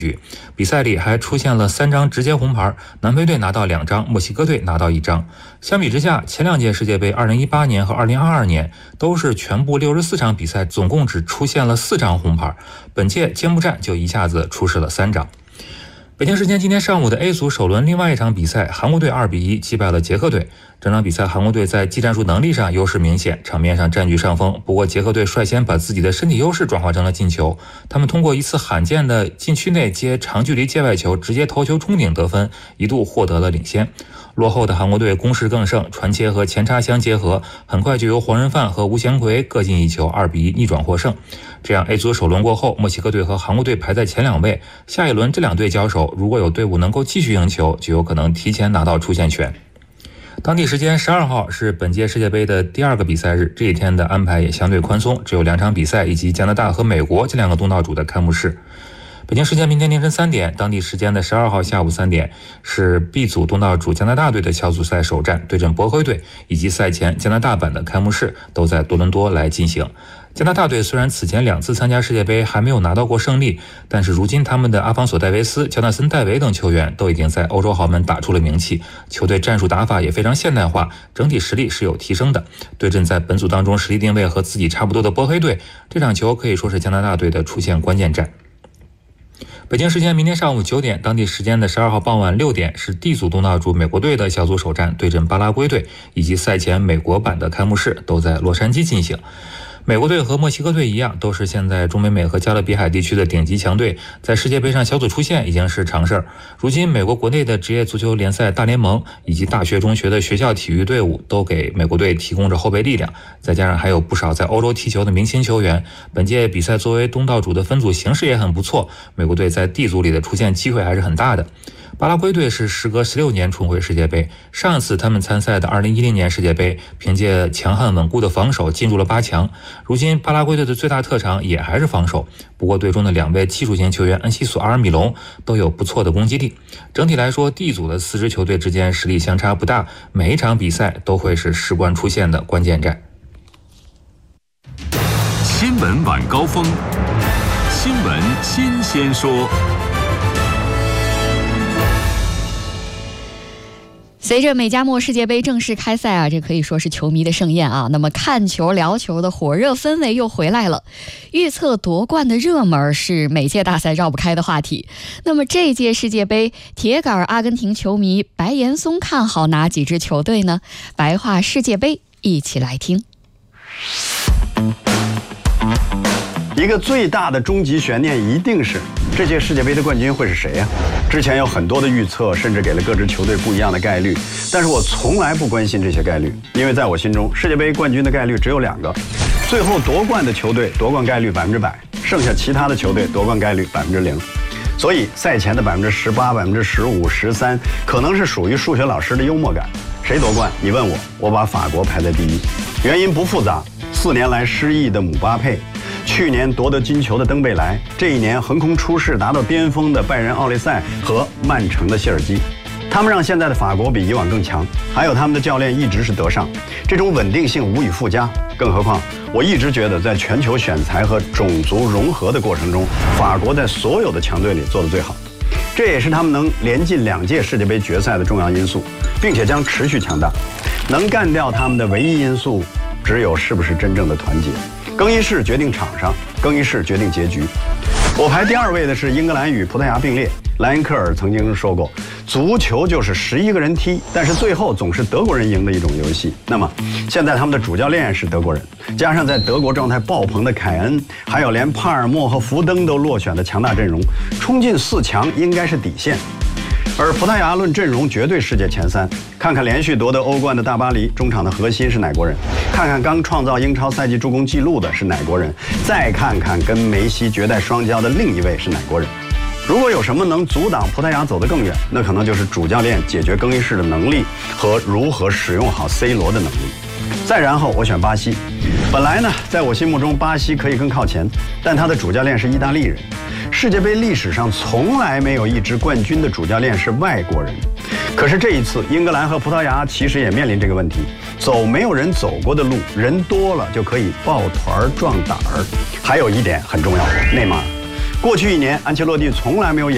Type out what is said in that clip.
比赛里还出现了3张直接红牌，南非队拿到2张，墨西哥队拿到1张。相比之下，前2届世界杯2018年和2022年都是全部64场比赛，总共只出现了4张红牌，本届揭幕战就一下子出示了3张。北京时间今天上午的 A 组首轮另外一场比赛，韩国队2比1击败了捷克队。这场比赛韩国队在技战术能力上优势明显，场面上占据上风。不过捷克队率先把自己的身体优势转化成了进球，他们通过一次罕见的禁区内接长距离界外球，直接头球冲顶得分，一度获得了领先。落后的韩国队攻势更盛，传切和前插相结合，很快就由黄仁范和吴贤奎各进1球，2比1逆转获胜。这样 A 组首轮过后，墨西哥队和韩国队排在前2位，下一轮这2队交手，如果有队伍能够继续赢球，就有可能提前拿到出线权。当地时间12号是本届世界杯的第2个比赛日，这一天的安排也相对宽松，只有2场比赛以及加拿大和美国这2个东道主的开幕式。北京时间明天凌晨3点，当地时间的12号下午3点，是 B 组东道主加拿大队的小组赛首战，对阵博辉队，以及赛前加拿大版的开幕式都在多伦多来进行。加拿大队虽然此前2次参加世界杯还没有拿到过胜利，但是如今他们的阿方索·戴维斯、乔纳森·戴维等球员都已经在欧洲豪门打出了名气，球队战术打法也非常现代化，整体实力是有提升的。对阵在本组当中实力定位和自己差不多的波黑队，这场球可以说是加拿大队的出线关键战。北京时间明天上午9点，当地时间的12号傍晚6点，是 D 组东道主美国队的小组首战，对阵巴拉圭队，以及赛前美国版的开幕式都在洛杉矶进行。美国队和墨西哥队一样，都是现在中北美和加勒比海地区的顶级强队，在世界杯上小组出线已经是常事儿。如今美国国内的职业足球联赛大联盟以及大学中学的学校体育队伍都给美国队提供着后备力量，再加上还有不少在欧洲踢球的明星球员，本届比赛作为东道主的分组形势也很不错，美国队在 D 组里的出线机会还是很大的。巴拉圭队是时隔16年重回世界杯，上次他们参赛的2010年世界杯，凭借强悍稳固的防守进入了8强。如今巴拉圭队的最大特长也还是防守，不过队中的2位技术型球员恩西索、阿尔米隆都有不错的攻击力。整体来说 D 组的4支球队之间实力相差不大，每一场比赛都会是事关出线的关键战。 新闻晚高峰，新闻新鲜说。 随着美加墨世界杯正式开赛啊，这可以说是球迷的盛宴啊。那么看球聊球的火热氛围又回来了，预测夺冠的热门是每届大赛绕不开的话题。那么这届世界杯，铁杆阿根廷球迷白岩松看好哪几支球队呢？白话世界杯，一起来听。 一个最大的终极悬念一定是这届世界杯的冠军会是谁呀？之前有很多的预测，甚至给了各支球队不一样的概率，但是我从来不关心这些概率，因为在我心中，世界杯冠军的概率只有2个，最后夺冠的球队夺冠概率100%，剩下其他的球队夺冠概率0%。所以赛前的18%、15%、13%，可能是属于数学老师的幽默感。谁夺冠？你问我，我把法国排在第1，原因不复杂，4年来失意的姆巴佩，去年夺得金球的登贝莱，这一年横空出世达到巅峰的拜仁奥利塞和曼城的谢尔基，他们让现在的法国比以往更强，还有他们的教练一直是德尚，这种稳定性无以复加。更何况我一直觉得在全球选材和种族融合的过程中，法国在所有的强队里做得最好，这也是他们能连进2届世界杯决赛的重要因素，并且将持续强大。能干掉他们的唯一因素只有是不是真正的团结。更衣室决定场上，更衣室决定结局。我排第2位的是英格兰与葡萄牙并列。莱因克尔曾经说过，足球就是11个人踢，但是最后总是德国人赢的一种游戏。那么现在他们的主教练是德国人，加上在德国状态爆棚的凯恩，还有连帕尔默和福登都落选的强大阵容，冲进4强应该是底线。而葡萄牙论阵容绝对世界前3，看看连续夺得欧冠的大巴黎，中场的核心是哪国人？看看刚创造英超赛季助攻纪录的是哪国人？再看看跟梅西绝代双骄的另一位是哪国人？如果有什么能阻挡葡萄牙走得更远，那可能就是主教练解决更衣室的能力和如何使用好 C 罗的能力。再然后我选巴西。本来呢，在我心目中巴西可以更靠前，但他的主教练是意大利人。世界杯历史上从来没有一支冠军的主教练是外国人。可是这一次，英格兰和葡萄牙其实也面临这个问题，走没有人走过的路，人多了就可以抱团壮胆儿。还有一点很重要，内马尔。过去1年，安切洛蒂从来没有